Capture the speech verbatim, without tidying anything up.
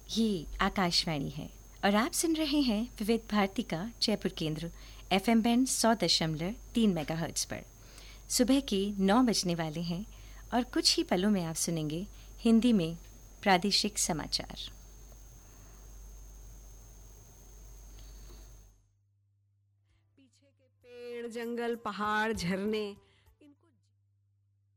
ये आकाशवाणी है और आप सुन रहे हैं विविध भारती का जयपुर केंद्र एफएम बैंड सौ दशमलव तीन मेगाहर्ट्ज पर। सुबह के नौ बजने वाले हैं और कुछ ही पलों में आप सुनेंगे हिंदी में प्रादेशिक समाचार। पीछे के पेड़, जंगल, पहाड़, झरने